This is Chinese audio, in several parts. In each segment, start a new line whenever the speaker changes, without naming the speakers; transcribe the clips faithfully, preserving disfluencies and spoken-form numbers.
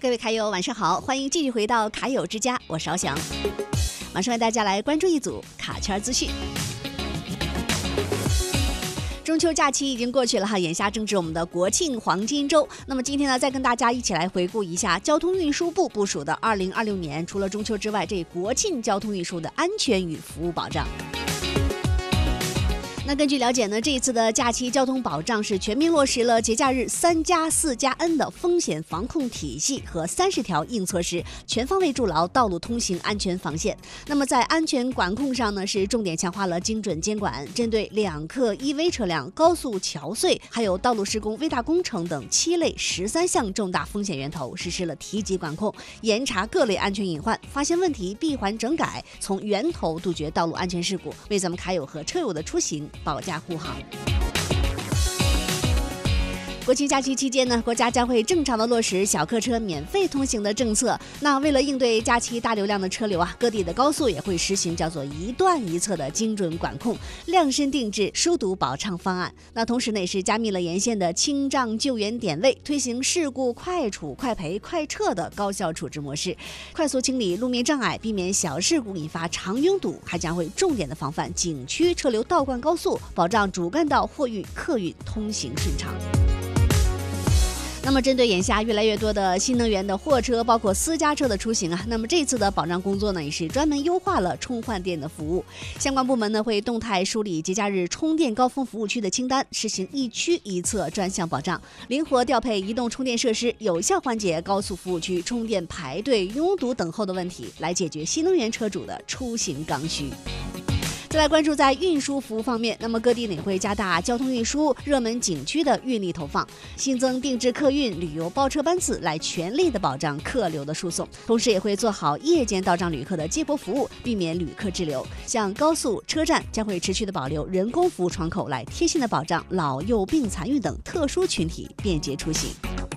各位卡友晚上好，欢迎继续回到卡友之家，我是翱翔。马上为大家来关注一组卡圈资讯。中秋假期已经过去了哈，眼下正值我们的国庆黄金周。那么今天呢，再跟大家一起来回顾一下交通运输部部署的二零二六年，除了中秋之外，这国庆交通运输的安全与服务保障。那根据了解呢，这一次的假期交通保障是全面落实了节假日三加四加 N 的风险防控体系和三十条硬措施，全方位筑牢道路通行安全防线。那么在安全管控上呢，是重点强化了精准监管，针对两客 E V 车辆、高速桥隧、还有道路施工、危大工程等七类十三项重大风险源头，实施了提级管控，严查各类安全隐患，发现问题闭环整改，从源头杜绝道路安全事故，为咱们卡友和车友的出行保驾护航。国庆假期期间呢，国家将会正常的落实小客车免费通行的政策。那为了应对假期大流量的车流啊，各地的高速也会实行叫做一段一侧的精准管控，量身定制疏堵保畅方案。那同时呢，也是加密了沿线的清障救援点位，推行事故快处、快赔、快撤的高效处置模式，快速清理路面障碍，避免小事故引发长拥堵。还将会重点的防范景区车流倒灌高速，保障主干道货运、客运通行顺畅。那么针对眼下越来越多的新能源的货车，包括私家车的出行啊，那么这次的保障工作呢，也是专门优化了充换电的服务。相关部门呢会动态梳理节假日充电高峰服务区的清单，实行一区一侧专项保障，灵活调配移动充电设施，有效缓解高速服务区充电排队、拥堵等候的问题，来解决新能源车主的出行刚需。再来关注在运输服务方面，那么各地呢也会加大交通运输热门景区的运力投放，新增定制客运、旅游包车班次，来全力的保障客流的输送，同时也会做好夜间到账旅客的接驳服务，避免旅客滞留。像高速、车站将会持续的保留人工服务窗口，来贴心的保障老幼病残孕等特殊群体便捷出行。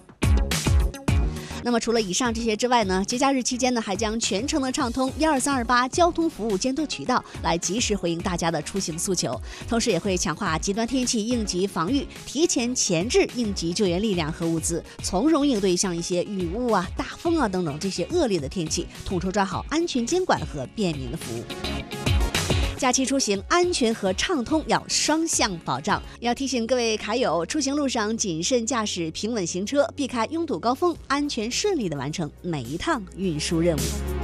那么除了以上这些之外呢，节假日期间呢，还将全程的畅通一二三二八交通服务监督渠道，来及时回应大家的出行诉求。同时也会强化极端天气应急防御，提前前置应急救援力量和物资，从容应对像一些雨雾啊、大风啊等等这些恶劣的天气，统筹抓好安全监管和便民的服务。假期出行安全和畅通要双向保障，要提醒各位卡友，出行路上谨慎驾驶，平稳行车，避开拥堵高峰，安全顺利的完成每一趟运输任务。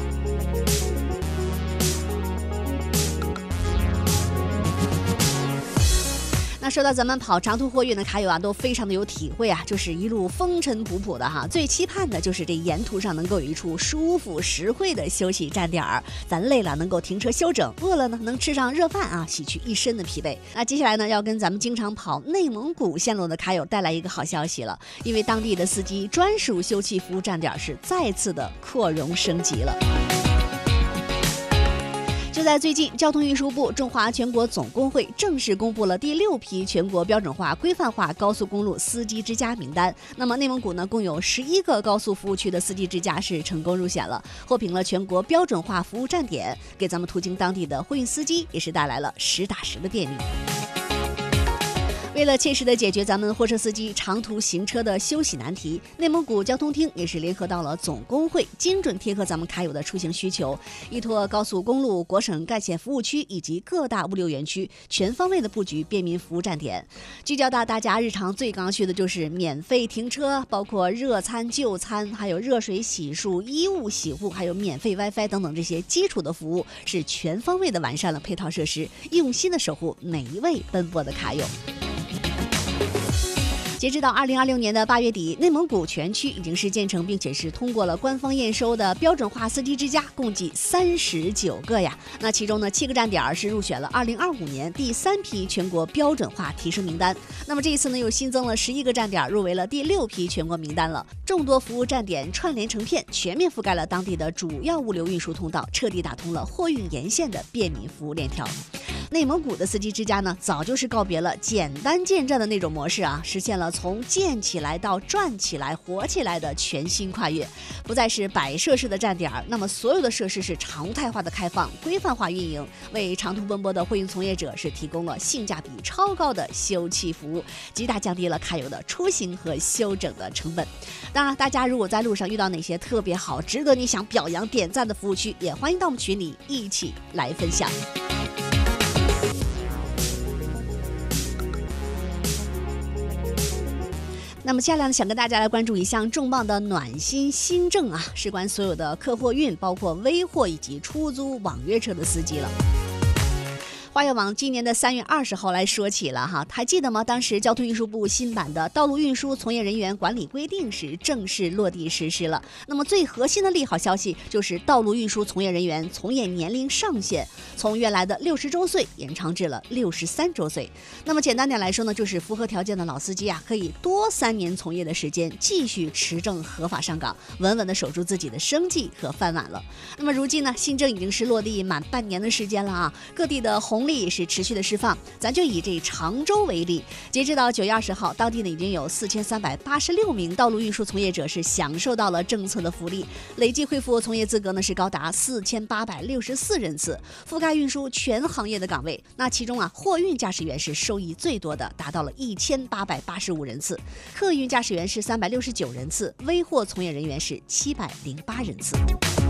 那说到咱们跑长途货运的卡友啊，都非常的有体会啊，就是一路风尘仆仆的哈，最期盼的就是这沿途上能够有一处舒服实惠的休息站点儿，咱累了能够停车休整，饿了呢能吃上热饭啊，洗去一身的疲惫。那接下来呢，要跟咱们经常跑内蒙古线路的卡友带来一个好消息了，因为当地的司机专属休憩服务站点是再次的扩容升级了。就在最近，交通运输部、中华全国总工会正式公布了第六批全国标准化、规范化高速公路司机之家名单。那么内蒙古呢，共有十一个高速服务区的司机之家是成功入选了，获评了全国标准化服务站点，给咱们途经当地的货运司机也是带来了实打实的便利。为了切实的解决咱们货车司机长途行车的休息难题，内蒙古交通厅也是联合到了总工会，精准贴合咱们卡友的出行需求，依托高速公路、国省干线服务区以及各大物流园区，全方位的布局便民服务站点，聚焦到大家日常最刚需的就是免费停车，包括热餐、就餐，还有热水洗漱、衣物洗护，还有免费 WiFi 等等这些基础的服务，是全方位的完善了配套设施，用心的守护每一位奔波的卡友。截止到二零二六年的八月底，内蒙古全区已经是建成并且是通过了官方验收的标准化司机之家，共计三十九个呀。那其中呢，七个站点是入选了二零二五年第三批全国标准化提升名单。那么这一次呢，又新增了十一个站点入围了第六批全国名单了。众多服务站点串联成片，全面覆盖了当地的主要物流运输通道，彻底打通了货运沿线的便民服务链条。 内蒙古的司机之家呢，早就是告别了简单建站的那种模式啊，实现了从建起来到转起来、活起来的全新跨越，不再是摆设式的站点，那么所有的设施是常态化的开放、规范化运营，为长途奔波的货运从业者是提供了性价比超高的修葺服务，极大降低了卡友的出行和休整的成本。当然，大家如果在路上遇到哪些特别好、值得你想表扬点赞的服务区，也欢迎到我们群里一起来分享。那么接下来呢，想跟大家来关注一项重磅的暖心新政啊，事关所有的客货运，包括微货以及出租网约车的司机了。话要往今年的三月二十号来说起了哈，还记得吗？当时交通运输部新版的道路运输从业人员管理规定是正式落地实施了。那么最核心的利好消息就是道路运输从业人员从业年龄上限从原来的六十周岁延长至了六十三周岁。那么简单点来说呢，就是符合条件的老司机啊，可以多三年从业的时间继续持证合法上岗，稳稳的守住自己的生计和饭碗了。那么如今呢，新政已经是落地满半年的时间了啊，各地的红利也是持续的释放。咱就以这常州为例，截止到九月二十号，当地呢已经有四千三百八十六名道路运输从业者是享受到了政策的福利，累计恢复从业资格呢是高达四千八百六十四人次，覆盖运输全行业的岗位。那其中啊，货运驾驶员是受益最多的，达到了一千八百八十五人次，客运驾驶员是三百六十九人次，微货从业人员是七百零八人次。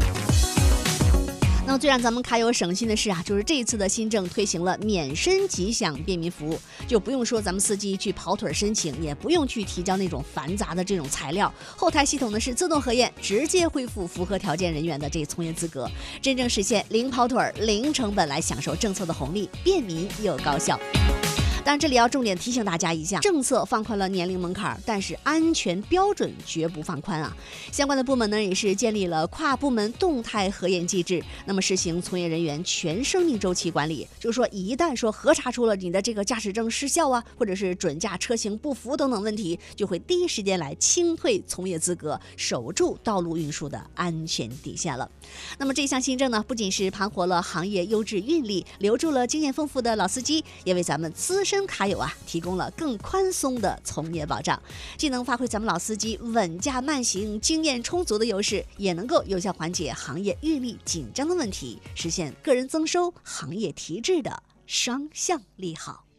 那么最让咱们卡友省心的是啊，就是这一次的新政推行了免申吉祥便民服务，就不用说咱们司机去跑腿申请，也不用去提交那种繁杂的这种材料，后台系统呢是自动核验，直接恢复符合条件人员的这从业资格，真正实现零跑腿、零成本来享受政策的红利，便民又高效。当然这里要重点提醒大家一下，政策放宽了年龄门槛，但是安全标准绝不放宽啊。相关的部门呢也是建立了跨部门动态核验机制，那么实行从业人员全生命周期管理，就是说一旦说核查出了你的这个驾驶证失效啊，或者是准驾车型不符等等问题，就会第一时间来清退从业资格，守住道路运输的安全底线了。那么这项新政呢，不仅是盘活了行业优质运力，留住了经验丰富的老司机，也为咱们资深卡友啊提供了更宽松的从业保障，既能发挥咱们老司机稳驾慢行、经验充足的优势，也能够有效缓解行业运力紧张的问题，实现个人增收、行业提质的双向利好。